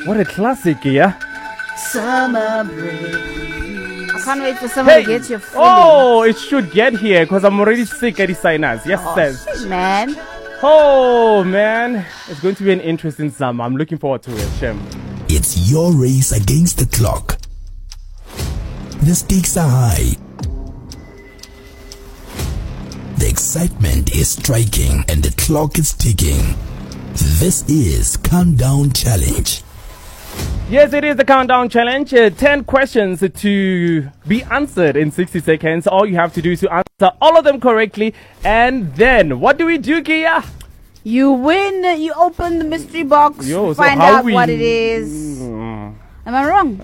What a classic, yeah? Summer break. I can't wait for someone to get your feeling. Oh, it should get here because I'm already sick at the sinus. Yes, sir. Man. Oh, man. It's going to be an interesting summer. I'm looking forward to it, Shem. It's your race against the clock. The stakes are high. The excitement is striking and the clock is ticking. This is Countdown Challenge. Yes, it is the Countdown Challenge. 10 questions to be answered in 60 seconds. All you have to do is to answer all of them correctly. And then, what do we do, Kia? You win. You open the mystery box. Find out what it is. Am I wrong?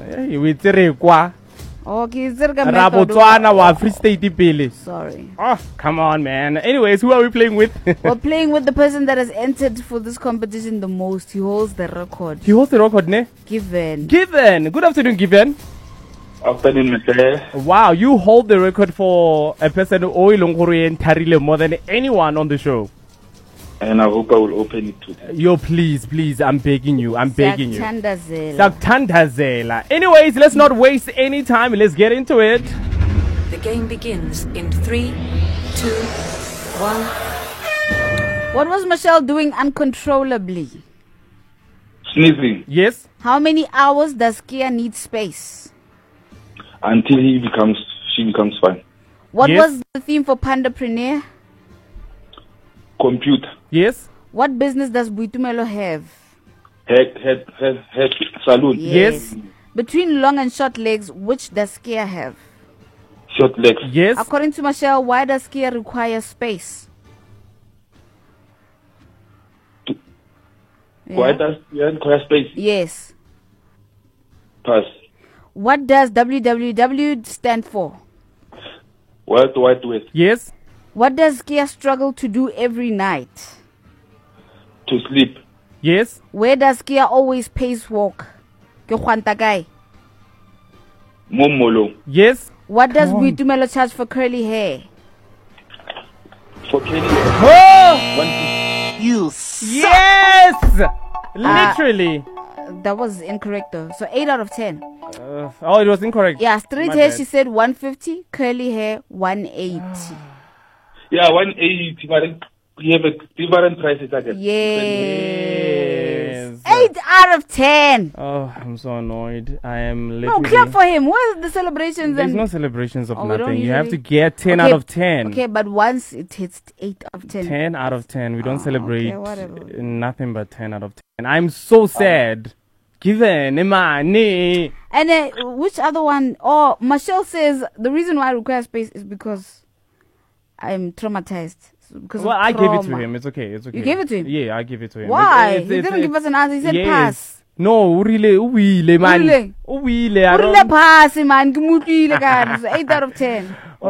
Okay, Free State Pele. Sorry. Oh, come on, man. Anyways, who are we playing with? We're playing with the person that has entered for this competition the most. He holds the record. He holds the record, ne? Given. Good afternoon, Given. Afternoon, Mr. Wow, you hold the record for a person who tarile more than anyone on the show. And I hope I will open it today. Yo, please, I'm begging you. Sakthandazela. Anyways, let's not waste any time. Let's get into it. The game begins in 3, 2, 1. What was Michelle doing uncontrollably? Sneezing. Yes. How many hours does Kia need space? Until she becomes fine. What was the theme for Pandapreneur? Computer. Yes. What business does Buitumelo have? Head saloon. Yes. Between long and short legs, which does Kia have? Short legs. Yes. According to Michelle, why does Kia require space? Why does Kia require space? Yes. Pass. What does WWW stand for? World Wide Web. Yes. What does Kia struggle to do every night? To sleep. Yes. Where does Kia always pace walk? Ke Khwantakai. Momolo. Yes. What does Buitumelo charge for curly hair? For curly hair. You yes! Literally. That was incorrect though. So 8 out of 10. It was incorrect. Yeah, straight hair she said 150, curly hair 180. Yeah, 180, but you have a different prices again. Yes. 8 out of 10. Oh, I'm so annoyed. I am literally... No, clap for him. Where's the celebrations? There's no celebrations of nothing. You have to get 10 out of 10. Okay, but once it hits 8 out of 10. 10 out of 10. We don't celebrate nothing but 10 out of 10. I'm so sad. Given money. And which other one? Oh, Michelle says the reason why I require space is because I'm traumatized. I gave it to him. It's okay. You gave it to him? Yeah, I gave it to him. Why? He didn't give us an answer. He said pass. No, really, man. Pass, man. 8 out of 10.